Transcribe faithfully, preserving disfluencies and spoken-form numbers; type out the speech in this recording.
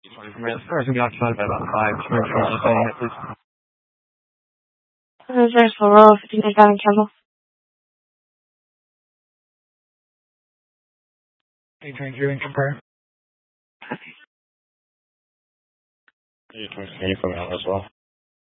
twenty minutes. Cars will be occupied by about five. Can you make sure saying it, please? There's a roll fifty-nine down in Campbell. eight twenty-two in compare. eight twenty-three from out as well.